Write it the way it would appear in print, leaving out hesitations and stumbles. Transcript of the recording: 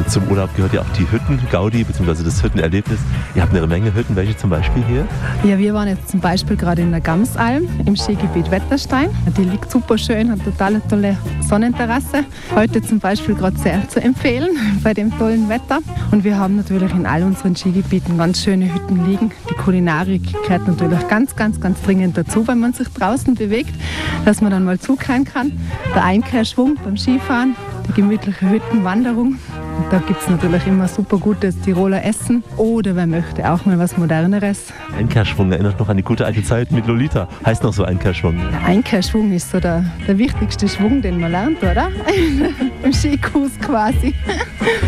Zum Urlaub gehört ja auch die Hütten-Gaudi bzw. das Hüttenerlebnis. Ihr habt eine Menge Hütten. Welche zum Beispiel hier? Ja, wir waren jetzt zum Beispiel gerade in der Gamsalm im Skigebiet Wetterstein. Die liegt super schön, hat total tolle Sonnenterrasse. Heute zum Beispiel gerade sehr zu empfehlen bei dem tollen Wetter. Und wir haben natürlich in all unseren Skigebieten ganz schöne Hütten liegen. Die Kulinarik gehört natürlich ganz dringend dazu, wenn man sich draußen bewegt, dass man dann mal zukehren kann. Der Einkehrschwung beim Skifahren, die gemütliche Hüttenwanderung. Und da gibt es natürlich immer super gutes Tiroler Essen. Oder wer möchte auch mal was Moderneres. Einkehrschwung erinnert noch an die gute alte Zeit mit Lolita. Heißt noch so Einkehrschwung? Der Einkehrschwung ist so der wichtigste Schwung, den man lernt, oder? Im Skikurs quasi.